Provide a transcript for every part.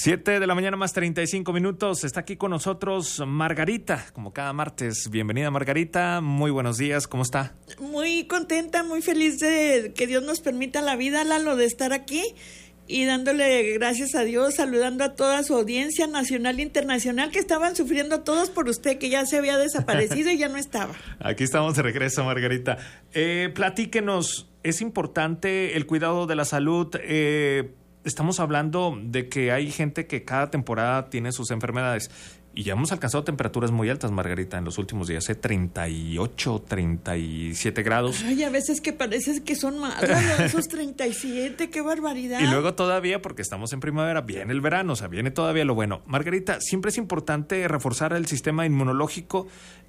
7 de la mañana más 35 minutos. Está aquí con nosotros Margarita, como cada martes. Bienvenida, Margarita. Muy buenos días. ¿Cómo está? Muy contenta, muy feliz de que Dios nos permita la vida, Lalo, de estar aquí y dándole gracias a Dios, saludando a toda su audiencia nacional e internacional que estaban sufriendo todos por usted, que ya se había desaparecido y ya no estaba. Aquí estamos de regreso, Margarita. Platíquenos, es importante el cuidado de la salud. Estamos hablando de que hay gente que cada temporada tiene sus enfermedades y ya hemos alcanzado temperaturas muy altas, Margarita, en los últimos días, 38, 37 grados. Ay, a veces que parece que son más, esos 37, qué barbaridad. Y luego todavía, porque estamos en primavera, viene el verano, o sea, viene todavía lo bueno. Margarita, siempre es importante reforzar el sistema inmunológico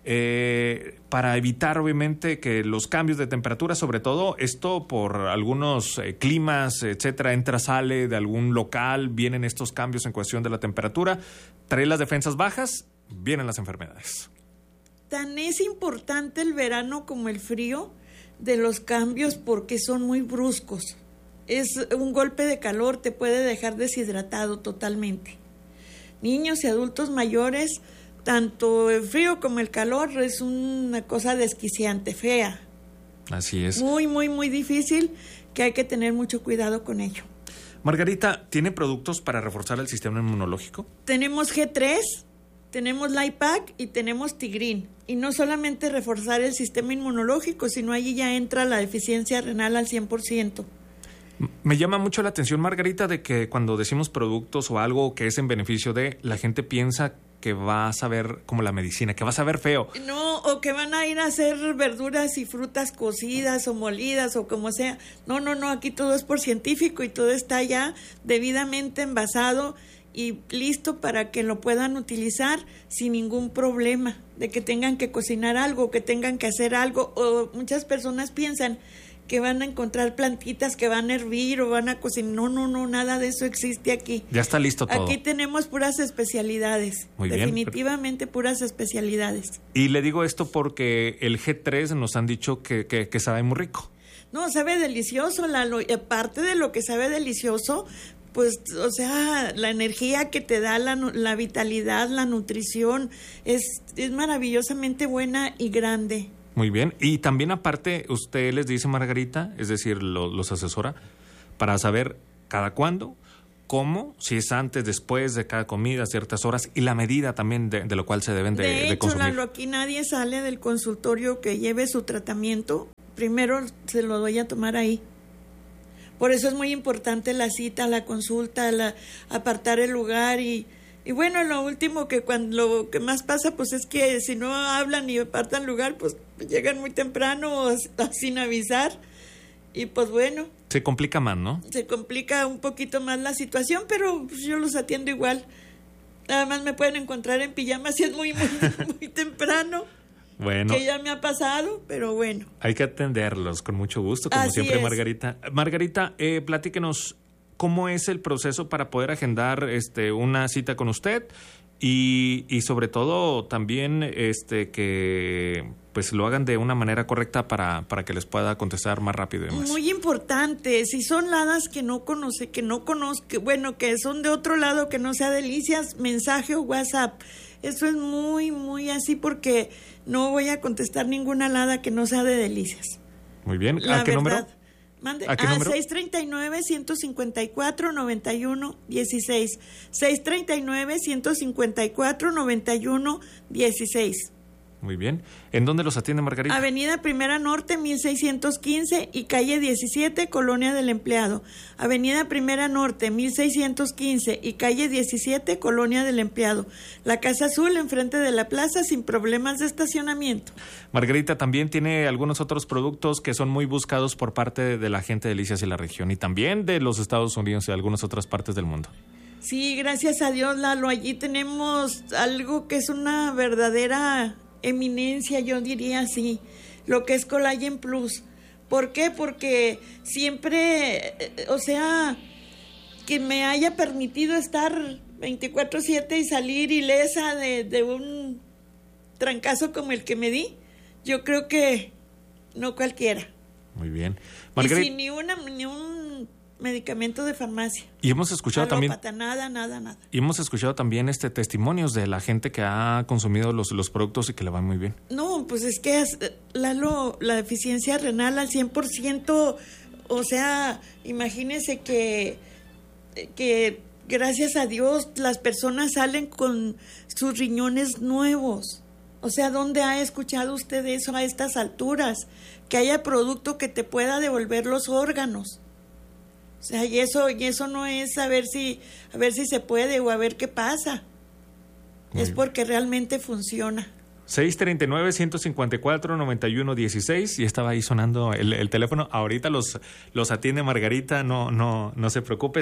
para evitar, obviamente, que los cambios de temperatura, sobre todo esto por algunos climas, etcétera, entra, sale de algún local, vienen estos cambios en cuestión de la temperatura, trae las defensas bajas, vienen las enfermedades. Tan es importante el verano como el frío de los cambios porque son muy bruscos. Es un golpe de calor, te puede dejar deshidratado totalmente. Niños y adultos mayores, tanto el frío como el calor es una cosa desquiciante, fea. Así es. Muy, muy, muy difícil, que hay que tener mucho cuidado con ello. Margarita, ¿tiene productos para reforzar el sistema inmunológico? Tenemos G3, tenemos Laipac y tenemos Tigrin. Y no solamente reforzar el sistema inmunológico, sino allí ya entra la deficiencia renal al 100%. Me llama mucho la atención, Margarita, de que cuando decimos productos o algo que es en beneficio de, la gente piensa que va a saber como la medicina, que va a saber feo. No, o que van a ir a hacer verduras y frutas cocidas o molidas o como sea. No, aquí todo es por científico y todo está ya debidamente envasado y listo para que lo puedan utilizar sin ningún problema, de que tengan que cocinar algo, que tengan que hacer algo, o muchas personas piensan que van a encontrar plantitas que van a hervir o van a cocinar. No, nada de eso existe aquí. Ya está listo todo. Aquí tenemos puras especialidades. Muy bien. Definitivamente puras especialidades. Y le digo esto porque el G3 nos han dicho que sabe muy rico. No, sabe delicioso, Lalo. Y aparte de lo que sabe delicioso, pues, o sea, la energía que te da, la vitalidad, la nutrición, es maravillosamente buena y grande. Muy bien. Y también aparte, usted les dice, Margarita, es decir, los asesora, para saber cada cuándo, cómo, si es antes, después de cada comida, ciertas horas, y la medida también de lo cual se deben de consumir. De hecho, aquí nadie sale del consultorio que lleve su tratamiento. Primero se lo doy a tomar ahí. Por eso es muy importante la cita, la consulta, apartar el lugar y bueno, lo último lo que más pasa pues es que si no hablan y apartan lugar, pues llegan muy temprano o sin avisar y pues bueno. Se complica más, ¿no? Se complica un poquito más la situación, pero pues yo los atiendo igual. Además me pueden encontrar en pijama si es muy temprano. Bueno. Que ya me ha pasado, pero bueno. Hay que atenderlos con mucho gusto, como así siempre, es. Margarita. Margarita, platíquenos cómo es el proceso para poder agendar una cita con usted y sobre todo también que pues lo hagan de una manera correcta para que les pueda contestar más rápido y demás. Muy importante, si son ladas que no conozco, bueno, que son de otro lado que no sea Delicias, mensaje o WhatsApp. Eso es muy, muy así porque no voy a contestar ninguna lada que no sea de Delicias. Muy bien. ¿A qué número? Mande. ¿A qué número? 639-154-9116. 639-154-9116. Muy bien. ¿En dónde los atiende, Margarita? Avenida Primera Norte, 1615 y calle 17, Colonia del Empleado. Avenida Primera Norte, 1615 y calle 17, Colonia del Empleado. La Casa Azul, enfrente de la plaza, sin problemas de estacionamiento. Margarita, también tiene algunos otros productos que son muy buscados por parte de la gente de Delicias y la región y también de los Estados Unidos y de algunas otras partes del mundo. Sí, gracias a Dios, Lalo. Allí tenemos algo que es una verdadera eminencia, yo diría así, lo que es Collagen Plus. ¿Por qué? Porque siempre, o sea, que me haya permitido estar 24/7 y salir ilesa de un trancazo como el que me di, yo creo que no cualquiera. Muy bien. Margarita. Y sin ni un medicamento de farmacia. Y hemos escuchado Alópata, también... nada. Y hemos escuchado también testimonios de la gente que ha consumido los productos y que le va muy bien. No, pues es que, Lalo, la deficiencia renal al 100%, o sea, imagínese que gracias a Dios las personas salen con sus riñones nuevos. O sea, ¿dónde ha escuchado usted eso a estas alturas? Que haya producto que te pueda devolver los órganos. O sea, y eso no es a ver si se puede o a ver qué pasa. Es porque realmente funciona. 639-154-9116 y estaba ahí sonando el teléfono. Ahorita los atiende Margarita, no se preocupe.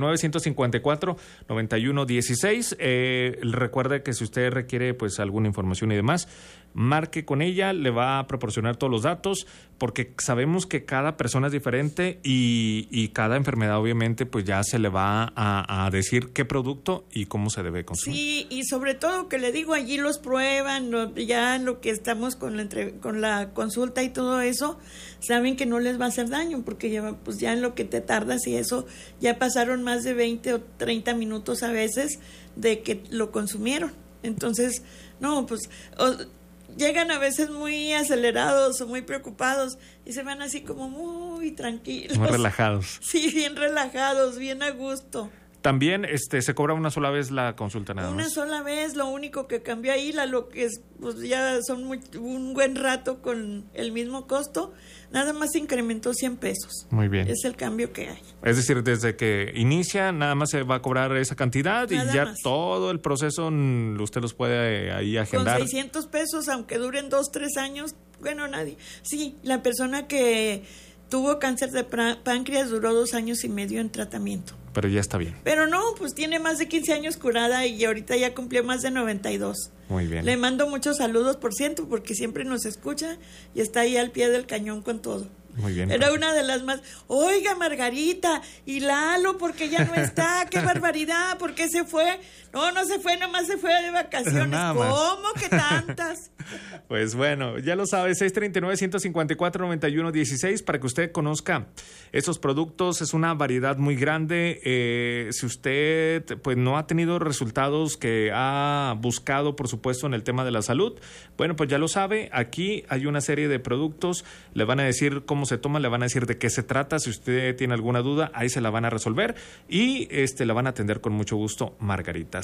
639-154-9116. Recuerde que si usted requiere pues alguna información y demás, marque con ella, le va a proporcionar todos los datos, porque sabemos que cada persona es diferente y cada enfermedad obviamente pues ya se le va a decir qué producto y cómo se debe consumir. Sí, y sobre todo que le digo, allí los prueban, ya en lo que estamos con la consulta y todo eso, saben que no les va a hacer daño, porque ya en lo que te tardas y eso, ya pasaron más de 20 o 30 minutos a veces de que lo consumieron. Entonces, no, pues... llegan a veces muy acelerados o muy preocupados y se van así como muy tranquilos. Muy relajados. Sí, bien relajados, bien a gusto. También se cobra una sola vez la consulta nada más. Una sola vez, lo único que cambió ahí, lo que es, pues ya son un buen rato con el mismo costo, nada más se incrementó 100 pesos. Muy bien. Es el cambio que hay. Es decir, desde que inicia, nada más se va a cobrar esa cantidad nada y ya más. todo el proceso usted los puede ahí agendar. Con 600 pesos, aunque duren 2-3 años, bueno, nadie. Sí, la persona que tuvo cáncer de páncreas duró 2 años y medio en tratamiento. Pero ya está bien. Pero no, pues tiene más de 15 años curada y ahorita ya cumplió más de 92. Muy bien. Le mando muchos saludos, por ciento, porque siempre nos escucha y está ahí al pie del cañón con todo. Muy bien. Era una de las más... Oiga, Margarita, y Lalo, porque ya no está, qué barbaridad, ¿por qué se fue? No se fue, nomás se fue de vacaciones. ¿Cómo que tantas? Pues bueno, ya lo sabe, 639-154-9116 para que usted conozca esos productos. Es una variedad muy grande. Si usted pues no ha tenido resultados que ha buscado, por supuesto, en el tema de la salud, bueno, pues ya lo sabe, aquí hay una serie de productos, le van a decir cómo se toma, le van a decir de qué se trata. Si usted tiene alguna duda, ahí se la van a resolver y la van a atender con mucho gusto, Margarita.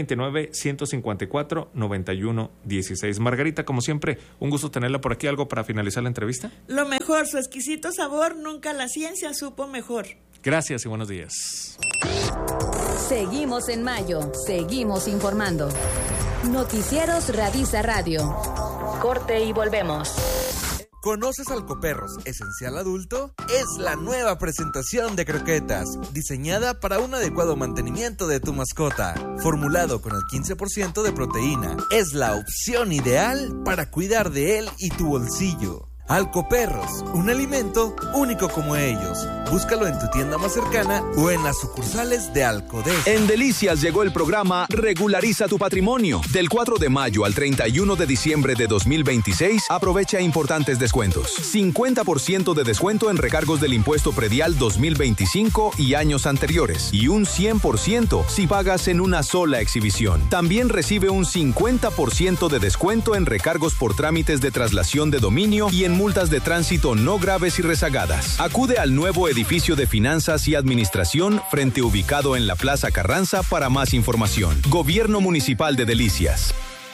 639-154-9116. Margarita, como siempre, un gusto tenerla por aquí. ¿Algo para finalizar la entrevista? Lo mejor, su exquisito sabor, nunca la ciencia supo mejor. Gracias y buenos días. Seguimos en mayo, seguimos informando. Noticieros Radisa Radio. Corte y volvemos. ¿Conoces Alcoperros Esencial Adulto? Es la nueva presentación de croquetas, diseñada para un adecuado mantenimiento de tu mascota. Formulado con el 15% de proteína, es la opción ideal para cuidar de él y tu bolsillo. Alcoperros, un alimento único como ellos. Búscalo en tu tienda más cercana o en las sucursales de Alcodex. En Delicias llegó el programa Regulariza tu Patrimonio. Del 4 de mayo al 31 de diciembre de 2026, aprovecha importantes descuentos. 50% de descuento en recargos del impuesto predial 2025 y años anteriores. Y un 100% si pagas en una sola exhibición. También recibe un 50% de descuento en recargos por trámites de traslación de dominio y en multas de tránsito no graves y rezagadas. Acude al nuevo edificio de Finanzas y Administración frente ubicado en la Plaza Carranza para más información. Gobierno Municipal de Delicias.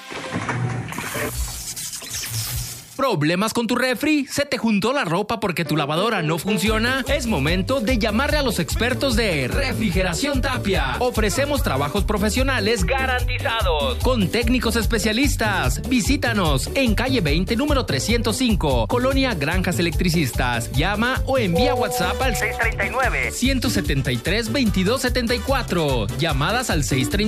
¿Problemas con tu refri? ¿Se te juntó la ropa porque tu lavadora no funciona? Es momento de llamarle a los expertos de Refrigeración Tapia. Ofrecemos trabajos profesionales garantizados con técnicos especialistas. Visítanos en calle 20, número 305, Colonia Granjas Electricistas. Llama o envía WhatsApp al 639-173-2274. Llamadas al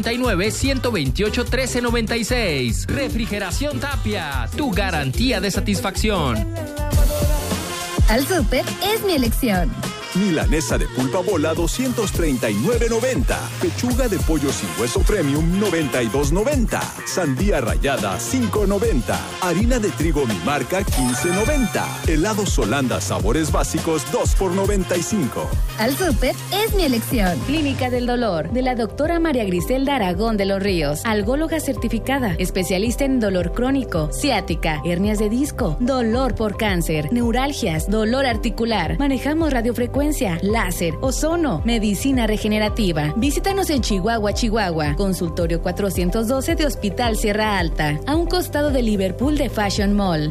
639-128-1396. Refrigeración Tapia, tu garantía de satisfacción. Al súper es mi elección. Milanesa de pulpa bola 239.90. Pechuga de pollo sin hueso premium 92.90. Sandía rallada 5.90. Harina de trigo mi marca 15.90. Helados Holanda sabores básicos 2 por 95. Al súper es mi elección. Clínica del Dolor, de la doctora María Griselda Aragón de los Ríos. Algóloga certificada, especialista en dolor crónico, ciática, hernias de disco, dolor por cáncer, neuralgias, dolor articular. Manejamos radiofrecuencia, láser, ozono, medicina regenerativa. Visítanos en Chihuahua, Chihuahua. Consultorio 412 de Hospital Sierra Alta, a un costado de Liverpool de Fashion Mall.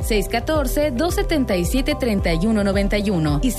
614-277-3191 y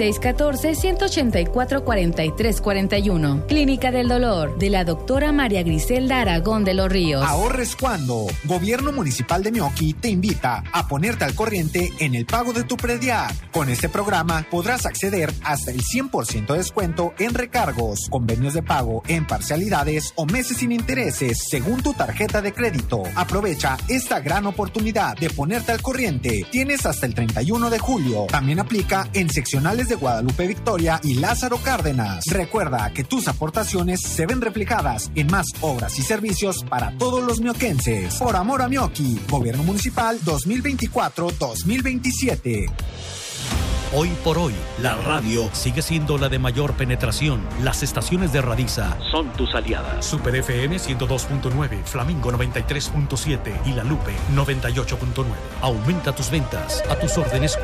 614-184-4341. Clínica del Dolor, de la doctora María Griselda Aragón de los Ríos. Ahorres cuando. Gobierno Municipal de Meoqui te invita a ponerte al corriente en el pago de tu predial. Con este programa podrás acceder hasta el 100% de descuento en recargos, convenios de pago en parcialidades o meses sin intereses según tu tarjeta de crédito. Aprovecha esta gran oportunidad de ponerte al corriente. Tienes hasta el 31 de julio. También aplica en seccionales de Guadalupe Victoria y Lázaro Cárdenas. Recuerda que tus aportaciones se ven reflejadas en más obras y servicios para todos los mioquenses. Por amor a Meoqui, Gobierno Municipal 2024-2027. Hoy por hoy, la radio sigue siendo la de mayor penetración. Las estaciones de Radiza son tus aliadas. Super FM 102.9, Flamingo 93.7 y La Lupe 98.9. Aumenta tus ventas. A tus órdenes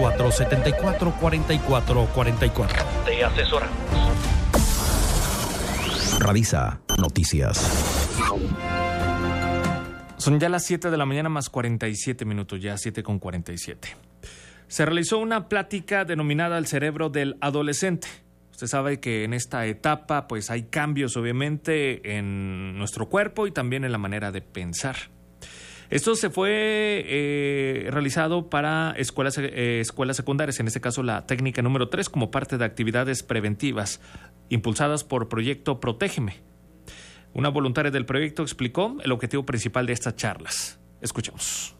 474-4444. Te asesoramos. Radiza Noticias. Son ya las 7 de la mañana más 47 minutos, ya 7:47. Se realizó una plática denominada El cerebro del adolescente. Usted sabe que en esta etapa pues hay cambios obviamente en nuestro cuerpo y también en la manera de pensar. Esto se fue realizado para escuelas secundarias, en este caso la técnica número 3, como parte de actividades preventivas impulsadas por Proyecto Protégeme. Una voluntaria del proyecto explicó el objetivo principal de estas charlas. Escuchemos.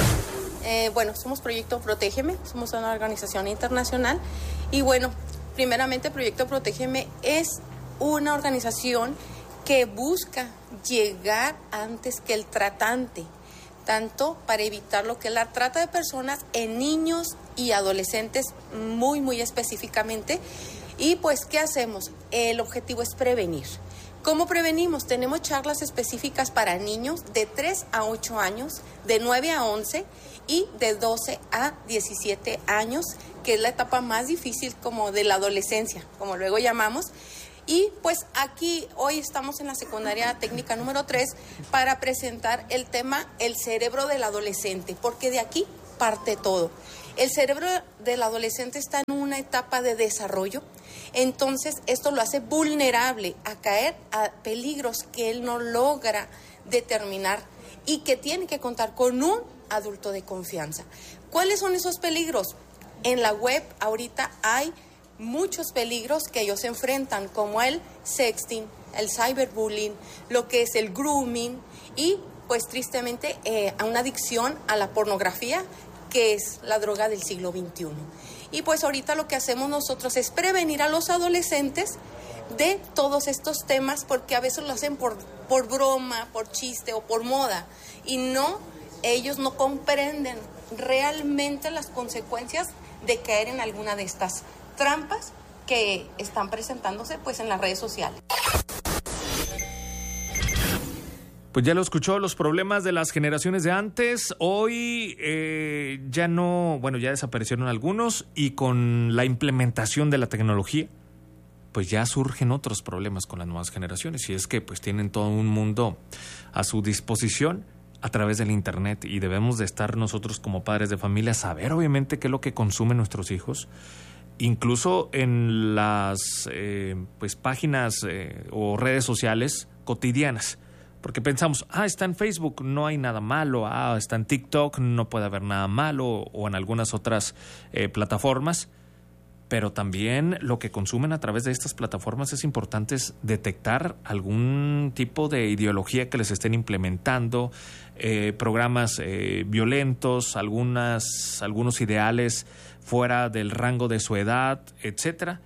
Bueno, somos Proyecto Protégeme, somos una organización internacional y bueno, primeramente Proyecto Protégeme es una organización que busca llegar antes que el tratante, tanto para evitar lo que es la trata de personas en niños y adolescentes muy específicamente. Y pues, ¿qué hacemos? El objetivo es prevenir. ¿Cómo prevenimos? Tenemos charlas específicas para niños de 3 a 8 años, de 9 a 11 y de 12 a 17 años, que es la etapa más difícil como de la adolescencia, como luego llamamos. Y pues aquí hoy estamos en la secundaria técnica número 3 para presentar el tema El cerebro del adolescente, porque de aquí parte todo. El cerebro del adolescente está en una etapa de desarrollo, entonces esto lo hace vulnerable a caer a peligros que él no logra determinar y que tiene que contar con un adulto de confianza. ¿Cuáles son esos peligros? En la web ahorita hay muchos peligros que ellos enfrentan, como el sexting, el cyberbullying, lo que es el grooming y pues tristemente a una adicción a la pornografía, que es la droga del siglo XXI. Y pues ahorita lo que hacemos nosotros es prevenir a los adolescentes de todos estos temas, porque a veces lo hacen por broma, por chiste o por moda, y ellos no comprenden realmente las consecuencias de caer en alguna de estas trampas que están presentándose pues en las redes sociales. Pues ya lo escuchó, los problemas de las generaciones de antes, hoy ya desaparecieron algunos, y con la implementación de la tecnología, pues ya surgen otros problemas con las nuevas generaciones, y es que pues tienen todo un mundo a su disposición a través del internet, y debemos de estar nosotros como padres de familia, saber obviamente qué es lo que consumen nuestros hijos, incluso en las páginas o redes sociales cotidianas. Porque pensamos, está en Facebook, no hay nada malo, está en TikTok, no puede haber nada malo, o en algunas otras plataformas. Pero también lo que consumen a través de estas plataformas es importante detectar algún tipo de ideología que les estén implementando, programas violentos, algunos ideales fuera del rango de su edad, etcétera.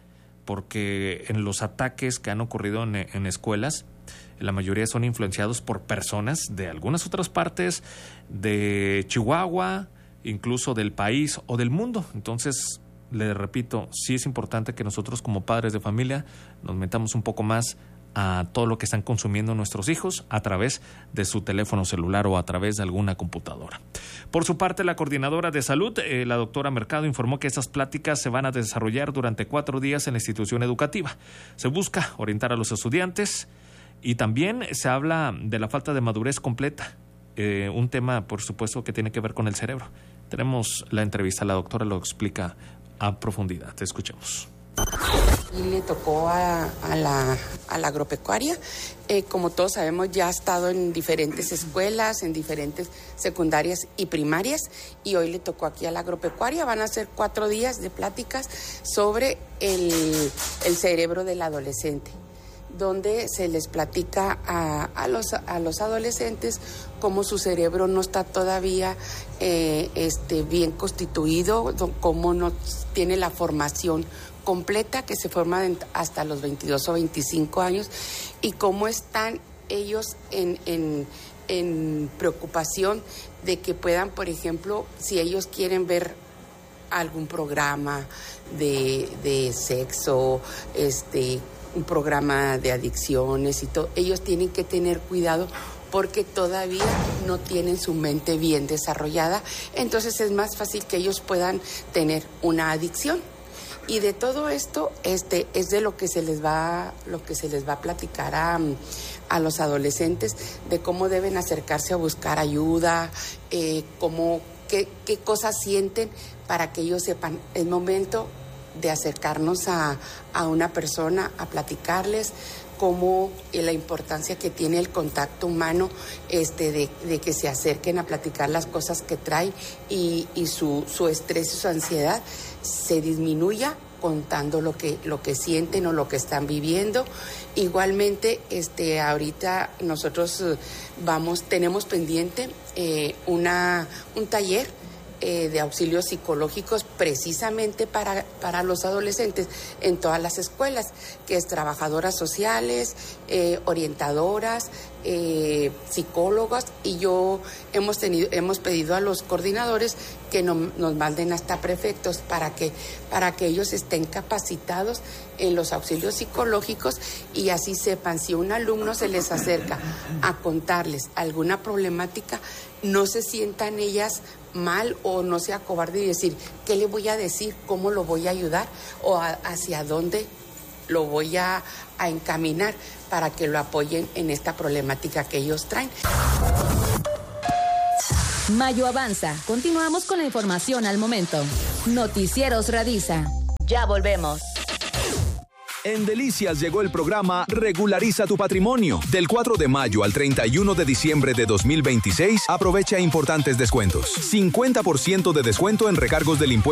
porque en los ataques que han ocurrido en escuelas, la mayoría son influenciados por personas de algunas otras partes de Chihuahua, incluso del país o del mundo. Entonces, le repito, sí es importante que nosotros como padres de familia nos metamos un poco más a todo lo que están consumiendo nuestros hijos a través de su teléfono celular o a través de alguna computadora. Por su parte, la coordinadora de salud, la doctora Mercado, informó que estas pláticas se van a desarrollar durante 4 días en la institución educativa. Se busca orientar a los estudiantes y también se habla de la falta de madurez completa, un tema, por supuesto, que tiene que ver con el cerebro. Tenemos la entrevista, la doctora lo explica a profundidad. Te escuchemos. Y le tocó a la agropecuaria. Como todos sabemos, ya ha estado en diferentes escuelas, en diferentes secundarias y primarias, y hoy le tocó aquí a la agropecuaria. Van a ser 4 días de pláticas sobre el cerebro del adolescente, donde se les platica a los adolescentes cómo su cerebro no está todavía bien constituido, cómo no tiene la formación completa, que se forma hasta los 22 o 25 años, y cómo están ellos en preocupación de que puedan, por ejemplo, si ellos quieren ver algún programa de sexo, un programa de adicciones y todo, ellos tienen que tener cuidado porque todavía no tienen su mente bien desarrollada, entonces es más fácil que ellos puedan tener una adicción. Y de todo esto es de lo que se les va a platicar a los adolescentes, de cómo deben acercarse a buscar ayuda, qué cosas sienten, para que ellos sepan el momento de acercarnos a una persona, a platicarles cómo la importancia que tiene el contacto humano, de que se acerquen a platicar las cosas que traen y su estrés y su ansiedad se disminuya contando lo que sienten o lo que están viviendo. Igualmente, ahorita nosotros tenemos pendiente un taller de auxilios psicológicos precisamente para los adolescentes en todas las escuelas, que es trabajadoras sociales, orientadoras, psicólogas, y hemos pedido a los coordinadores que nos manden hasta prefectos para que ellos estén capacitados en los auxilios psicológicos y así sepan, si un alumno se les acerca a contarles alguna problemática, no se sientan ellas mal o no sea cobarde y decir, ¿qué le voy a decir? ¿Cómo lo voy a ayudar? ¿O hacia dónde lo voy a encaminar para que lo apoyen en esta problemática que ellos traen? Mayo avanza. Continuamos con la información al momento. Noticieros Radisa. Ya volvemos. En Delicias llegó el programa Regulariza tu Patrimonio. Del 4 de mayo al 31 de diciembre de 2026, aprovecha importantes descuentos. 50% de descuento en recargos del impuesto